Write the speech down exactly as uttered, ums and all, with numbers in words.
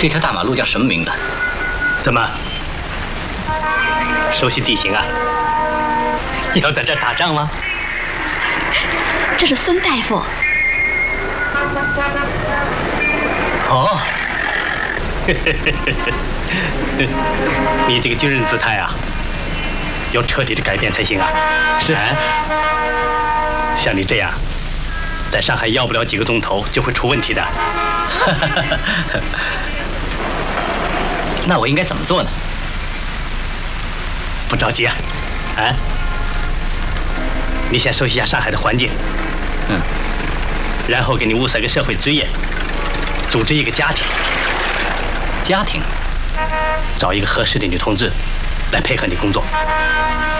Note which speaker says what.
Speaker 1: 这条大马路叫什么名字？
Speaker 2: 怎么？熟悉地形啊？要在这儿打仗吗？
Speaker 3: 这是孙大夫。
Speaker 2: 哦，你这个军人姿态啊，要彻底的改变才行啊！是。像你这样，在上海要不了几个钟头就会出问题的。
Speaker 1: 那我应该怎么做呢？
Speaker 2: 不着急啊，啊，你先熟悉一下上海的环境，
Speaker 1: 嗯，
Speaker 2: 然后给你物色个社会职业，组织一个家庭。
Speaker 1: 家庭，
Speaker 2: 找一个合适的女同志来配合你工作。